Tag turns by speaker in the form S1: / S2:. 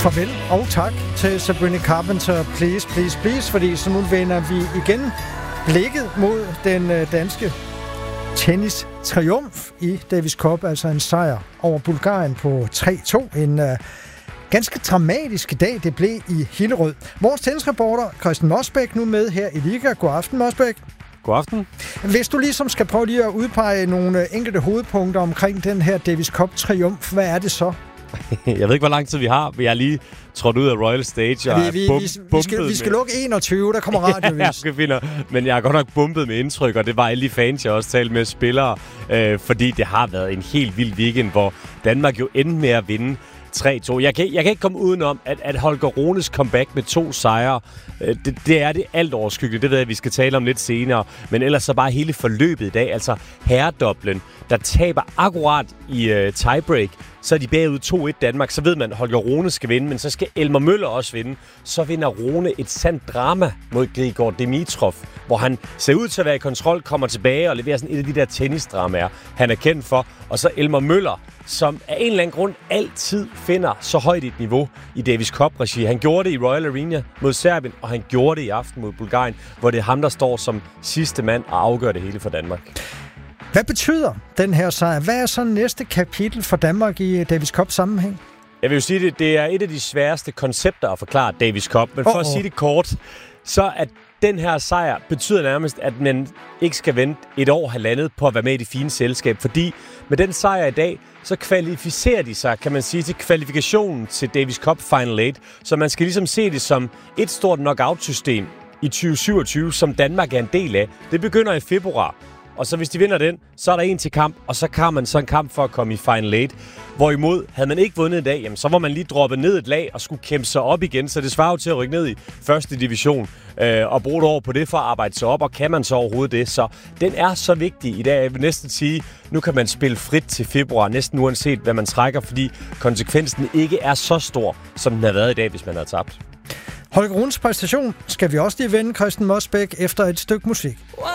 S1: farvel og tak til Sabrina Carpenter, Please, Please, Please, fordi så nu vender vi igen blikket mod den danske tennis-triumf i Davis Cup, altså en sejr over Bulgarien på 3-2. En ganske dramatisk dag, det blev i Hillerød. Vores tennisreporter, Christian Mosbæk, nu med her i Liga. God aften, Mosbæk.
S2: God aften.
S1: Hvis du ligesom skal prøve lige at udpege nogle enkelte hovedpunkter omkring den her Davis Cup-triumf, hvad er det så?
S2: Jeg ved ikke, hvor lang tid vi har. Vi er lige trådt ud af Royal Stage og
S1: vi skal lukke 21, der kommer radiovis.
S2: Men jeg har godt nok bumpet med indtryk, og det var alle de fans, jeg også talte med spillere, fordi det har været en helt vild weekend, hvor Danmark jo endte med at vinde 3-2. Jeg kan ikke komme udenom, at Holger Runes comeback med 2 sejre, det er det alt overskyggende. Det ved jeg, vi skal tale om lidt senere. Men ellers så bare hele forløbet i dag, altså herredoblen, der taber akkurat i tiebreak, så er de bagud 2-1 Danmark. Så ved man, at Holger Rune skal vinde, men så skal Elmer Møller også vinde. Så vinder Rune et sandt drama mod Grigor Dimitrov, hvor han ser ud til at være i kontrol, kommer tilbage og leverer sådan et af de der tennisdramaer, han er kendt for. Og så Elmer Møller, som af en eller anden grund altid finder så højt et niveau i Davis Cup-regi. Han gjorde det i Royal Arena mod Serbien, og han gjorde det i aften mod Bulgarien, hvor det er ham, der står som sidste mand og afgør det hele for Danmark.
S1: Hvad betyder den her sejr? Hvad er så næste kapitel for Danmark i Davis Cup-sammenhæng?
S2: Jeg vil jo sige, at det er et af de sværeste koncepter at forklare Davis Cup. Men for at sige det kort, så at den her sejr betyder nærmest, at man ikke skal vente et år halvandet på at være med i det fine selskab. Fordi med den sejr i dag, så kvalificerer de sig, kan man sige, til kvalifikationen til Davis Cup Final 8. Så man skal ligesom se det som et stort knockout-system i 2027, som Danmark er en del af. Det begynder i februar. Og så hvis de vinder den, så er der en til kamp, og så kan man så en kamp for at komme i Final 8. Hvorimod, havde man ikke vundet i dag, jamen, så var man lige droppet ned et lag og skulle kæmpe sig op igen. Så det svarer jo til at rykke ned i første division og bruge et år på det for at arbejde sig op. Og kan man så overhovedet det? Så den er så vigtig i dag. Jeg vil næsten sige, nu kan man spille frit til februar, næsten uanset hvad man trækker, fordi konsekvensen ikke er så stor, som den har været i dag, hvis man havde tabt.
S1: Holger Runes præstation skal vi også lige vende, Christian Mosbæk, efter et stykke musik.